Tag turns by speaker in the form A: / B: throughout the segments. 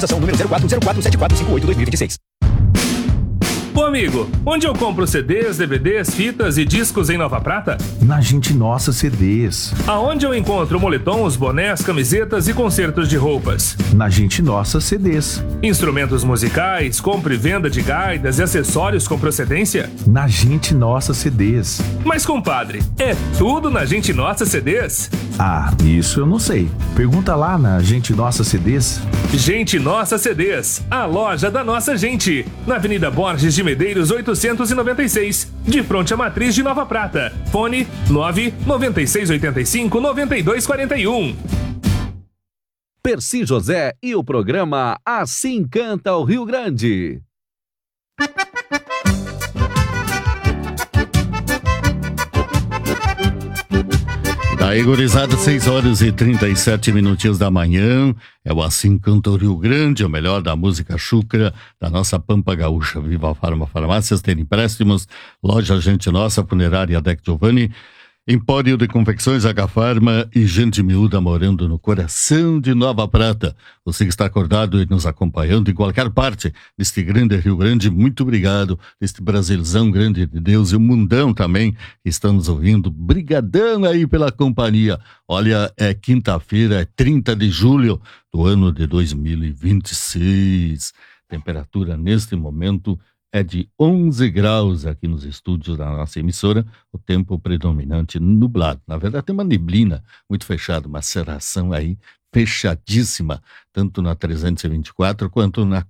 A: Ação número 04047458-2026.
B: Ô amigo, onde eu compro CDs, DVDs, fitas e discos em Nova Prata?
C: Na Gente Nossa CDs.
B: Aonde eu encontro moletons, bonés, camisetas e concertos de roupas?
C: Na Gente Nossa CDs.
B: Instrumentos musicais, compra e venda de gaitas e acessórios com procedência?
C: Na Gente Nossa CDs.
B: Mas compadre, é tudo na Gente Nossa CDs?
C: Ah, isso eu não sei. Pergunta lá na Gente Nossa CDs.
B: Gente Nossa CDs, a loja da nossa gente. Na Avenida Borges de Medeiros 896, de frente à Matriz de Nova Prata. Fone 99685-9241.
D: Percy José e o programa Assim Canta o Rio Grande.
E: Daí, gurizada, 6h37 da manhã, é o Assim Canta o Rio Grande, o melhor da música chucra da nossa Pampa Gaúcha. Viva a Farmácias, ter empréstimos, loja Gente Nossa, funerária Dec Giovanni, Empório de Confecções H-Farma e gente miúda morando no coração de Nova Prata. Você que está acordado e nos acompanhando em qualquer parte deste grande Rio Grande, muito obrigado. Deste Brasilzão grande de Deus e o mundão também que estamos ouvindo. Brigadão aí pela companhia. Olha, é quinta-feira, é 30 de julho do ano de 2026. Temperatura neste momento é de 11 graus aqui nos estúdios da nossa emissora, o tempo predominante nublado. Na verdade tem uma neblina muito fechada, uma cerração aí fechadíssima, tanto na 324 quanto na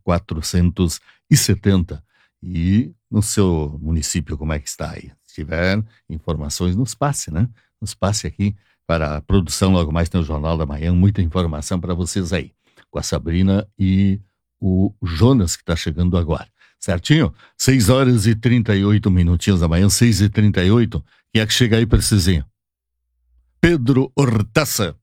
E: 470. E no seu município, como é que está aí? Se tiver informações, nos passe, né? Nos passe aqui para a produção, logo mais tem o Jornal da Manhã, muita informação para vocês aí, com a Sabrina e o Jonas que está chegando agora. Certinho? 6h38 da manhã, 6h38. Quem é que chega aí, Precisinho? Pedro Hortaça.